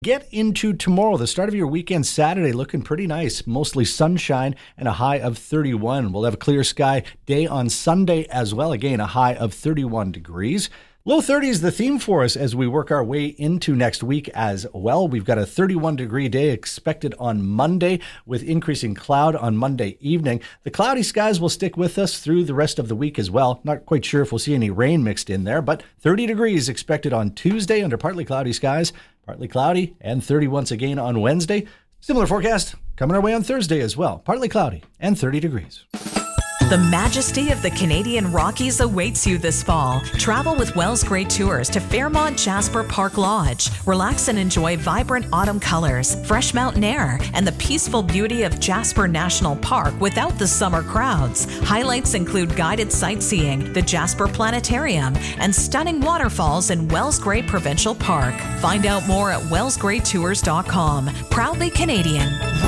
Get into tomorrow, the start of your weekend Saturday, looking pretty nice. Mostly sunshine and a high of 31. We'll have a clear sky day on Sunday as well. Again, a high of 31 degrees. Low 30s the theme for us as we work our way into next week as well. We've got a 31-degree day expected on Monday with increasing cloud on Monday evening. The cloudy skies will stick with us through the rest of the week as well. Not quite sure if we'll see any rain mixed in there, but 30 degrees expected on Tuesday under partly cloudy skies, partly cloudy, and 30 once again on Wednesday. Similar forecast coming our way on Thursday as well. Partly cloudy and 30 degrees. The majesty of the Canadian Rockies awaits you this fall. Travel with Wells Gray Tours to Fairmont Jasper Park Lodge. Relax and enjoy vibrant autumn colors, fresh mountain air, and the peaceful beauty of Jasper National Park without the summer crowds. Highlights include guided sightseeing, the Jasper Planetarium, and stunning waterfalls in Wells Gray Provincial Park. Find out more at wellsgraytours.com. Proudly Canadian.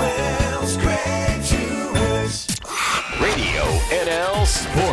Wells Gray Tours. Radio NL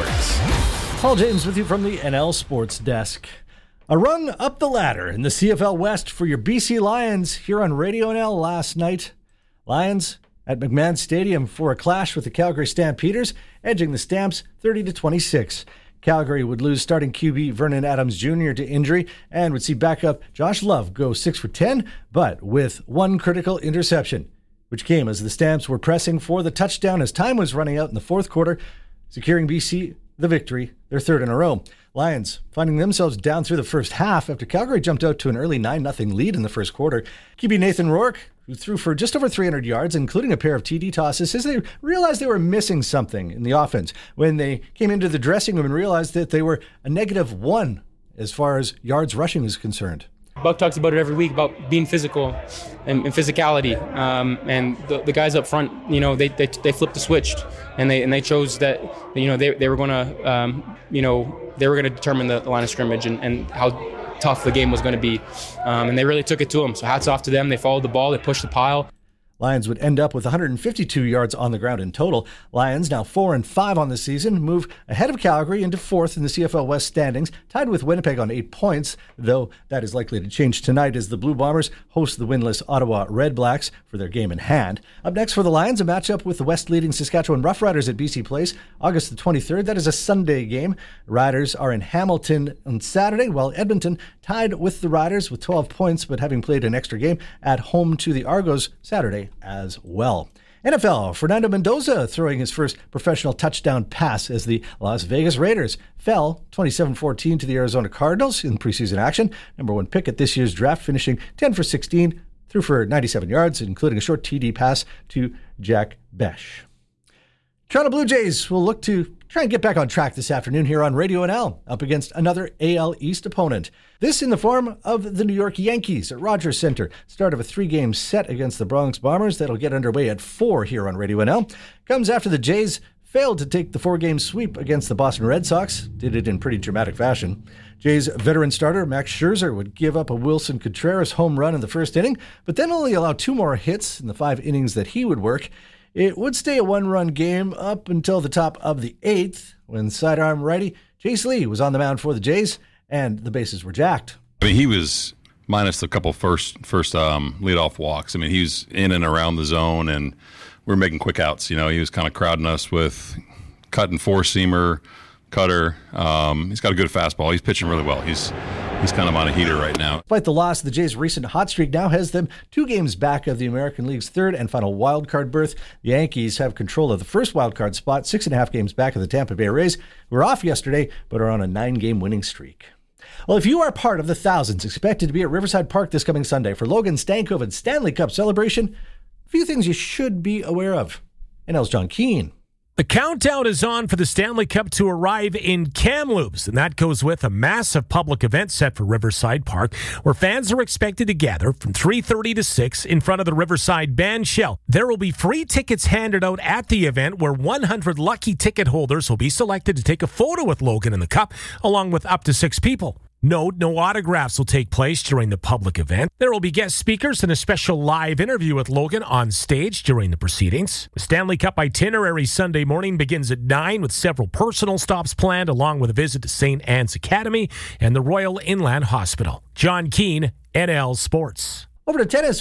Sports. Paul James with you from the NL Sports Desk. A rung up the ladder in the CFL West for your BC Lions here on Radio NL last night. Lions at McMahon Stadium for a clash with the Calgary Stampeders, edging the Stamps 30-26. Calgary would lose starting QB Vernon Adams Jr. to injury and would see backup Josh Love go 6 for 10, but with one critical interception, which came as the Stamps were pressing for the touchdown as time was running out in the fourth quarter, securing BC the victory, their third in a row. Lions finding themselves down through the first half after Calgary jumped out to an early 9-0 lead in the first quarter. QB Nathan Rourke, who threw for just over 300 yards, including a pair of TD tosses, says they realized they were missing something in the offense when they came into the dressing room and realized that they were a -1 as far as yards rushing is concerned. Buck talks about it every week about being physical and physicality, and the guys up front, they flipped the switch, and they chose that, they were going to, they were going to determine the line of scrimmage and how tough the game was going to be, and they really took it to them. So hats off to them. They followed the ball, they pushed the pile. Lions would end up with 152 yards on the ground in total. Lions, now 4-5 on the season, move ahead of Calgary into fourth in the CFL West standings, tied with Winnipeg on 8 points, though that is likely to change tonight as the Blue Bombers host the winless Ottawa Red Blacks for their game in hand. Up next for the Lions, a matchup with the West-leading Saskatchewan Roughriders at BC Place, August the 23rd. That is a Sunday game. Riders are in Hamilton on Saturday, while Edmonton tied with the Riders with 12 points, but having played an extra game at home to the Argos Saturday as well. NFL, Fernando Mendoza throwing his first professional touchdown pass as the Las Vegas Raiders fell 27-14 to the Arizona Cardinals in preseason action. Number 1 pick at this year's draft, finishing 10 for 16, threw for 97 yards, including a short TD pass to Jack Besh. Toronto Blue Jays will look to try and get back on track this afternoon here on Radio NL, up against another AL East opponent. This in the form of the New York Yankees at Rogers Center. Start of a 3-game set against the Bronx Bombers that'll get underway at 4 here on Radio NL. Comes after the Jays failed to take the 4-game sweep against the Boston Red Sox. Did it in pretty dramatic fashion. Jays veteran starter Max Scherzer would give up a Wilson Contreras home run in the first inning, but then only allow 2 more hits in the 5 innings that he would work. It would stay a 1-run game up until the top of the 8th when sidearm righty Chase Lee was on the mound for the Jays, and the bases were jacked. I mean, he was minus a couple first leadoff walks. I mean, he was in and around the zone, and we were making quick outs. He was kind of crowding us with cut and 4-seamer, cutter. He's got a good fastball. He's pitching really well. He's kind of on a heater right now. Despite the loss, the Jays' recent hot streak now has them 2 games back of the American League's third and final wildcard berth. The Yankees have control of the first wildcard spot, 6.5 games back of the Tampa Bay Rays, who were off yesterday but are on a 9-game winning streak. Well, if you are part of the thousands expected to be at Riverside Park this coming Sunday for Logan Stankoven's Stanley Cup celebration, a few things you should be aware of. NL's John Keane. The countdown is on for the Stanley Cup to arrive in Kamloops, and that goes with a massive public event set for Riverside Park, where fans are expected to gather from 3:30 to 6 in front of the Riverside Band Shell. There will be free tickets handed out at the event, where 100 lucky ticket holders will be selected to take a photo with Logan in the Cup, along with up to 6 people. Note, no autographs will take place during the public event. There will be guest speakers and a special live interview with Logan on stage during the proceedings. The Stanley Cup itinerary Sunday morning begins at 9 with several personal stops planned, along with a visit to St. Anne's Academy and the Royal Inland Hospital. John Keane, NL Sports. Over to tennis.